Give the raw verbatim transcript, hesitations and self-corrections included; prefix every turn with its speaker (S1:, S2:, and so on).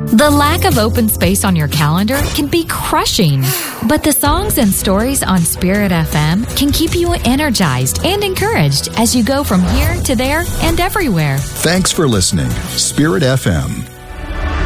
S1: The lack of open space on your calendar can be crushing, but the songs and stories on Spirit F M can keep you energized and encouraged as you go from here to there and everywhere.
S2: Thanks for listening. Spirit F M.